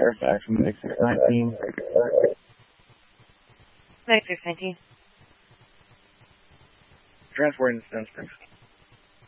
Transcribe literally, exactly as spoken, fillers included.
back from Mix six nineteen. Mix six nineteen. Transporting to Stone Springs.